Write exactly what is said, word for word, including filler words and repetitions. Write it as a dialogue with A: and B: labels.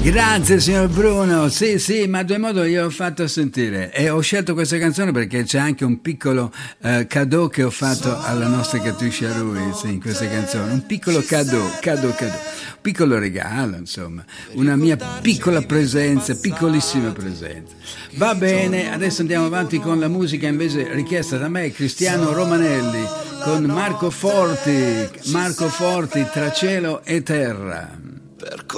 A: Grazie signor Bruno, sì sì, ma a due modo io ho fatto sentire e ho scelto questa canzone perché c'è anche un piccolo uh, cadeau che ho fatto alla nostra Katusha Ruiz in questa canzone, un piccolo cadeau, cadeau, cadeau, un piccolo regalo, insomma, una mia piccola presenza, piccolissima presenza. Va bene, adesso andiamo avanti con la musica invece richiesta da me, Cristiano Romanelli, con Marco Forti, Marco Forti, Tra cielo e terra.